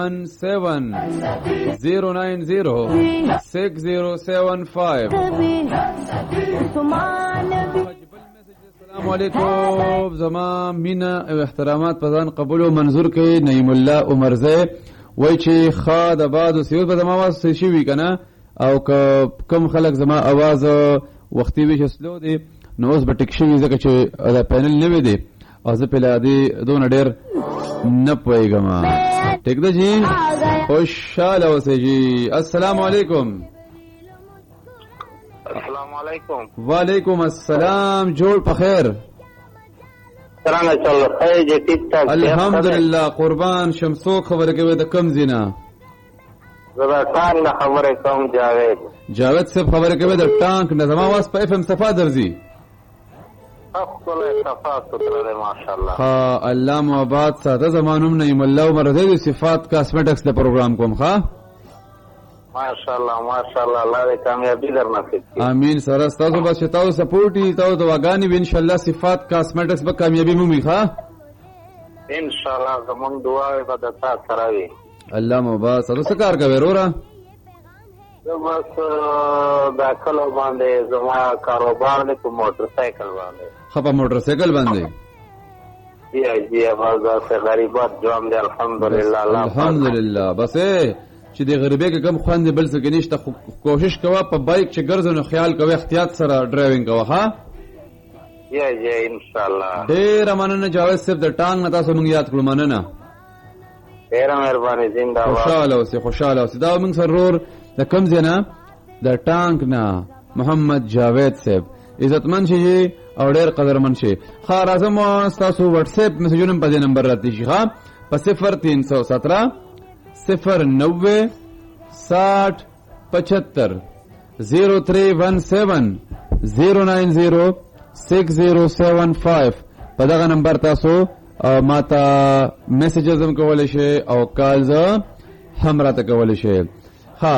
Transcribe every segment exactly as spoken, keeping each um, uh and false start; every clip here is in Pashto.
seven zero nine zero six zero seven five. السلام علیکم زما مینا او احترامات پزان قبول و منظور کې نعیم الله عمرزه وای چې خا د باد او سیول په زما आवाज شي وی کنه او کم خلک زما आवाज وختي وی شسلو دي نو اوس به ټیک شي ځکه چې دا پینل نه وي دي او زه په لادي دون ډیر نه پويګم ټیک ده جی خوشاله اوسئ جی. السلام علیکم. السلام علیکم. وعلیکم السلام. جوړ په خیر. څنګه چل خیر جی ټیک ټاک. الحمدلله قربان شمسو خبره کوي د کم زینا. زما ټانک خبره کوم جاوید. جاوید صاحب خبره کوي د ټانک نه زما واس په اف ام صفا درځي. خپل صفا ستره ماشاءالله. ها الله محبت ساده زمانوم نعیم الله عمرزه صفات کاسمیټکس د پروګرام کوم ښا. ماشاءالله ماشاءالله الله دې کامیابی درنصیب کړي. امين سره تاسو بس تاسو سپورټ ای تاسو د واغانی ان شاء الله صفات کاسمیټکس به کامیابی مومي ښا ان شاء الله زمون دعا به د تاسو سره وي. الله مبارک تاسو څه کار کوي ورورا؟ بس دا کلو باندې زما کاروبار دی په موټر سایکل باندې. خپه موټر سایکل باندې یا جی आवाज سے غریبات جوام دی الحمدلله الله الحمدلله. بس چې د غریبۍ کې کم خوند بل څه کې نشته کوشش کوه په بایک چې ګرځنو خیال کوه احتیاط سره ډرایوینګ کوه ها. یا جی ان شاء الله. ډېر مننه جاوید صاحب د ټانګ نه تاسو مونږ یاد کړو مننه. ډېر مهرباني زنده باد. خوشاله اوسئ خوشاله اوسئ. دا موږ سرور د کم ځنه د ټانګ نه محمد جاوید صاحب عزتمن شي او ډېر قدرمن شي. خا راځم تاسو واتس اپ میسجونه په دې نمبر راته شي ها په صفر تین سو سترہ صفر نوے ساٹھ پچہتر زیرو تھری ون سیون زیرو نائن زیرو سکس زیرو سیون فائیو په دغه نمبر تاسو ماته میسجز هم کولی شئ او کالز هم راته کولی شئ. ها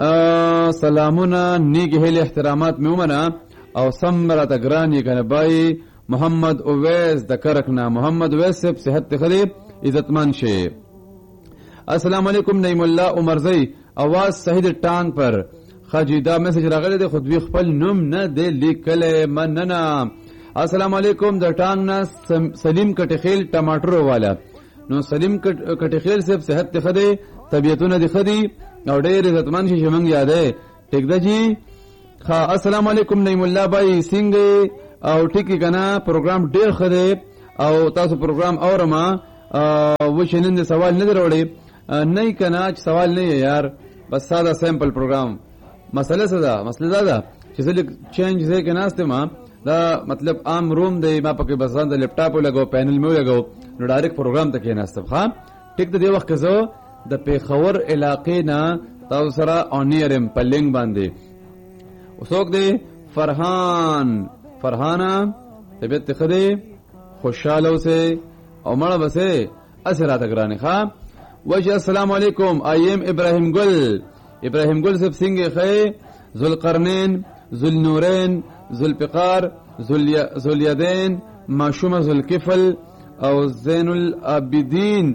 سلامونه نیک هیله احترامات مې ومنه او سم راته ګران یې کنه بای محمد اویس د کرکنا. محمد اویس صاحب صحت خلی عزتمن شي. السلام علیکم نعیم الله عمرزی आवाज صحیح د ټانګ پر خاجی دا میسج راغلی دی خود وی خپل نوم نه دی لیکل مننه. السلام علیکم د ټانګ نه سلیم کټخیل ټماټر والا. نو سلیم کټخیل صاحب صحت خدي طبيعتونه دي خدي او ډېر عزتمن شي شمنګ یادې ټیک ده جی. ها السلام علیکم نعیم الله بای سنگ او ټیکی کنا پروګرام ډېر خدي او تاسو پروګرام اورما و شنن سوال نه دروړي نه کنا چې سوال نه یار بس ساده سیمپل پروګرام. مسله څه ده؟ مسله دا ده چې زه چینج زه کې ناشته ما دا مطلب عام روم دی ما پکې بس ځان د لپټاپ لګاو پینل مې لګاو نو ډایرکټ پروګرام ته کې ناشته ښا ټیک د دې وخت کې زه د پیښور علاقې نه تاسو سره اونیرم په لینک باندې وسوک دی فرحان فرحانا طبیعت خدي خوشاله اوسه او مړه بسه اسراته ګرانه ښا. وجه السلام علیکم آئی ایم ابراہیم گل. ابراہیم گل صاحب سنگ خی ذوالقرنین ذوالنورین ذوالفقار ذوالیدین معشوم ذوالکفل او زین العابدین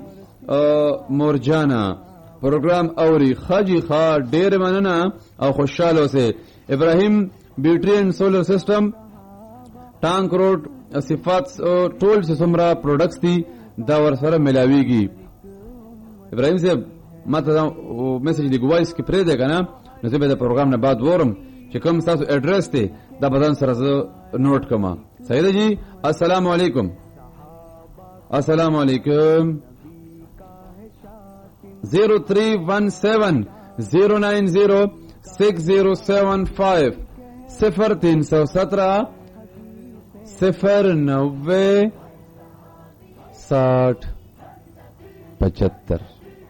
مورجانا پروگرام اوری خاجی خا ډیر مننه او خوشاله اوسه. ابراہیم بیٹری اینڈ سولر سسٹم ټانک روډ صفات ټول سمرا پروډکټس دي دا ور سره ملاويږي. ابراهيم صاحب ما ته میسج دی ګوایس کې پرې ده کنه نو زه به د پروګرام نه بعد ورم چې کوم تاسو اډرس دی دا بدن سره زه نوٹ کما. صحیح ده جی. السلام علیکم. السلام علیکم. زیرو تھری ون سیون زیرو نائن زیرو سکس زیرو سیون فائیو صفر تین سو سترہ صفر نوے ساٹھ پچہتر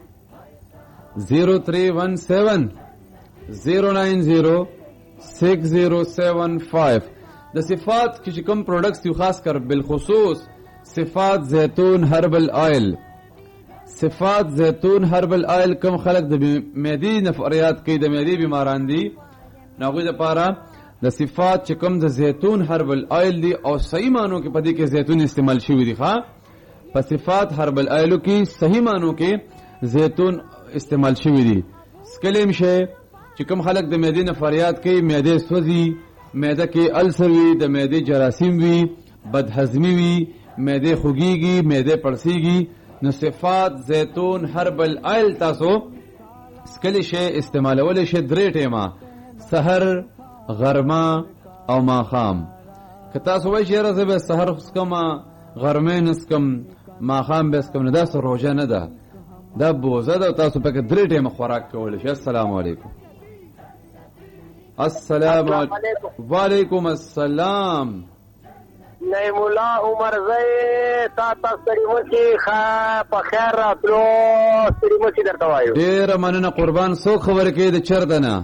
زیرو تھری ون سیون زیرو نائن زیرو سکس زیرو سیون فائیو. د صفات کی کوم پروڈکٹس یو خاص کر بالخصوص صفات زیتون هربل آئل. صفات زیتون هربل آئل کم خلق د معدې نفریات کې د معدې بیماران دي ناغوی د پاره د صفات چې کوم د زیتون هربل آئل دی او صحیح مانو کې پدې کې زیتون استعمال شوی دی ښا په صفات هربل آئلو کې صحیح مانو کې زیتون استعمال شوی دي. سکلیم شي چې کوم خلک د معدې نه فریاد کوي، معده سوځي، معده کې السر وي، د معدې جراثیم وي، بدهضمي وي، معده خوږیږي، معده پړسیږي، نو صفات زیتون هربل آیل تاسو سکلی شي استعمالول شي درې ټیمه، سحر، غرمه او ماخام. که تاسو وایئ چې یاره زه به سحر وڅکم، غرمه نسکم، ماخام به څکم، نو دا څه روژه نه ده، دا بوزه ده. تاسو پکې درې ټیمه خوراک کولی شئ. السلام علیکم. السلام علیکم. وعلیکم السلام. نعیم الله عمر زئی تا تاسو ستړي په خیر راتلو، ستړي مشي درته وایو. ډېره مننه قربان. څوک خبرې کوي د چېرته نه؟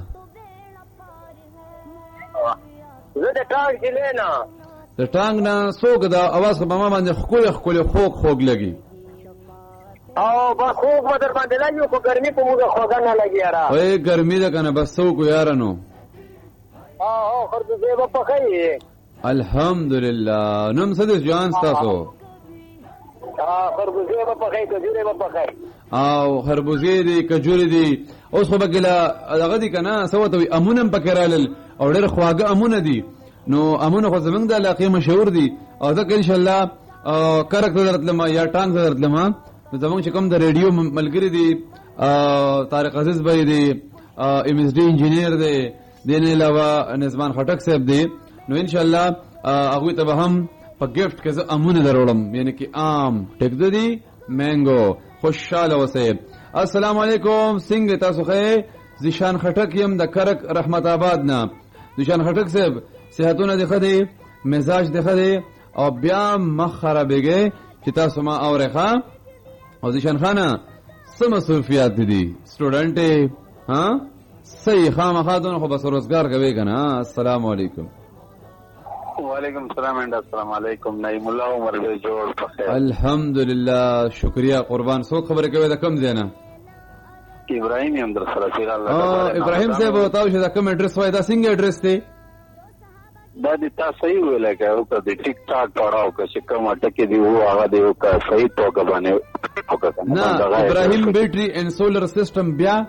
زه د ټانګ جلې نه. د ټانګ نه څوک دا اواز خو په ما باندې ښکلې ښکلې خوږ خوږ لګي. او بس خوږ به در باندې لګي، خو ګرمي په موږ خوږه نه لګي یاره. وایي ګرمي ده که نه، بس څه وکړو یاره نو. او خربوزې به پخوي. الحمدلله. نوم څه دی جوان ستاسو؟ خربوزې به پخوي، کجورې به پخوي. او خربوزې دي، کجورې دي. اوس خو پکې دغه دي که نه، څه ورته وایي، امونه هم پکې رالل او ډېر خواږه امونه دي. نو امونه خو زمونږ د علاقې مشهور دي، او ځکه انشاءالله کرک ته درتلم یا ټانګ ته درتلم، نو زمونږ چې کوم د ریډیو ملګري دي، طارق عزیز بھائی دی، ایم ایس ډي انجینیر دی، دې نه علاوه نظمان خټک صاحب دی، نو انشاءالله هغوی ته به هم په ګفټ کې زه امونه دروړم، یعنی کې آم ټیکده دي، مینګو. خوشحاله اوسئ. السلام علیکم. څنګه تاسو ښه؟ زیشان خټک یم د کرک رحمت آباد نه. زیشان خټک صاحب صحتونه دې ښه دی، مزاج دې ښه دی، او بیا مخ خرابېږي چې تاسو ما اورئ ښه. او زیشان خانه څه مصروفیات دي؟ سټوډنټ یې؟ ها صحیح، خامخا دونه خو بس روزګار کوي که نه. السلام علیکم. وعلیکم السلام اینڈ السلام علیکم. نعیم الله عمر زئی جوړ په خیر. الحمدلله. شکریہ قربان. څوک خبرې کوي د کوم ځای نه؟ ابراهیم یم در سره پیغام. ابراهیم صاحب وتاو چې دا کوم اډرس وای، دا څنګه اډرس دی؟ دا د تاسو صحیح ویل که او که د ټیک ټاک پړاو که چې کوم ټکی دی وو هغه دی او که صحیح توګه باندې نه. ابراهیم بیټری اینڈ سولر سسٹم بیا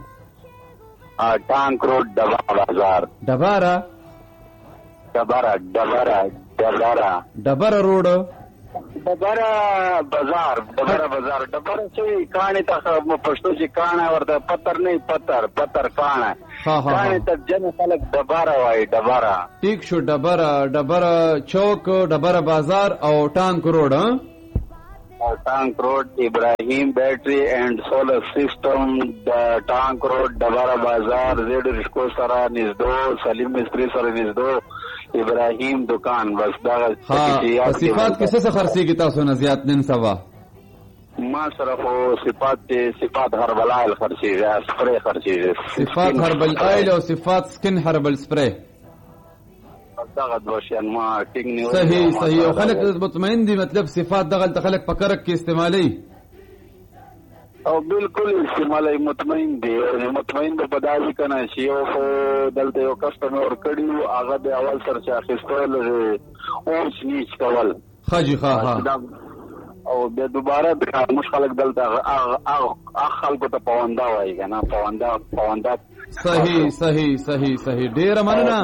ټانک روډ ډبره بازار. ډبره ډبره ډبره ډبره ډبره روډ ډبره بازار. ډبره بازار. ډبره چې کاڼې ته پښتو چې کاڼه ورته پتر نه پتر پتر کاڼه کاڼې ته جن خلک ډبره وایي. ډبره ټیک شو. ډبره ډبره چوک، ډبره بازار او ټانک روډ. او ټانک روډ ابراهیم بیټری اینڈ سولر سسٹم د ټانک روډ ډبره بازار زیډ رشکو سره نږدې، سلیم مستری سره نږدې ابراهیم دکان. بس دا ها صفات کې څه خرڅيږي تاسو نه زیات نن سبا؟ ما سره خو صفات صفات هربل آیل خرڅيږي، سپری خرڅيږي. صفات هربل آیل او صفات سکن هربل سپری. دغه دوشن ما ټینګ نیو. صحیح صحیح. او خلک مطمئن دي، مطلب صفات دغه خلک په کرک کې استعمالي او بالکل استعمالي، مطمئن دي. مطمئن به بدایي کنه چې یو خو دلته یو کسٹمر کړیو هغه د اول سره چې اخیستل او نیچ کول خاجي ها ها او بیا دوباره د مشکلک دلته هغه خلکو ته پوندا وایي کنه، پوندا پوندا. صحیح صحیح صحیح صحیح. ډیر مننه.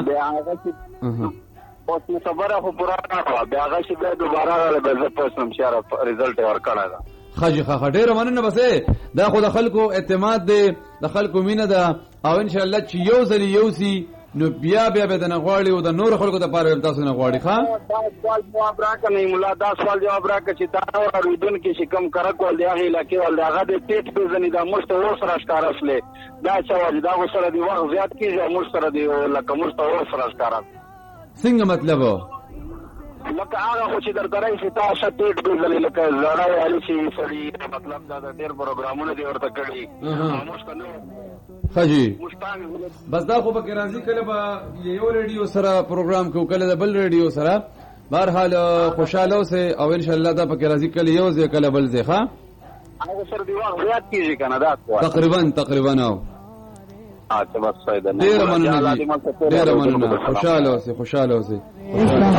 اوس خبره خو پرانا وه، بیا هغه چې بیا دوباره راغله بیا زه پوه شوم چې یاره رزلټ یې ورکړی ده. خاجي ښه ډېره مننه. بس دا خو د خلکو اعتماد دی، د خلکو مینه ده، او انشاءالله چې یو ځلې یو سي نو بیا بیا به د نه غواړي او د نور خلکو دپاره هم تاسو نه غواړي. ښه دا سوال جواب راکړه نعیم الله، دا سوال جواب راکړه چې دا اورېدونکي چې کوم کرک ول د هغې علاقې ول د هغه د ټیټ پېژني دا موږ ته اوس را ښکاره شولې. دا چا وایي دا خو سره د وخت زیات کېږي او موږ سره د لکه موږ ته اوس را ښکاره. څنګه مطلب؟ لکه هغه خو چې درته راشي تا ښه ټیټ پېژني، لکه زړه علي چې سړي مطلب دا د ډېر پروګرامونه دې ورته کړي موږ ته نه خاجي. بس دا خو پکې راځي کله به یو ریډیو سره پروګرام کوو، کله د بل ریډیو سره. بهرحال خوشاله اوسئ او انشاءالله دا پکې راځي کله یو ځای کله بل ځای. ښه هغه سره د وخت زیات کېږي که نه؟ دا تقریبا تقریبا او اچھا بس فائدہ ډېره مننه ډېره مننه. خوشاله اوسئ خوشاله اوسئ.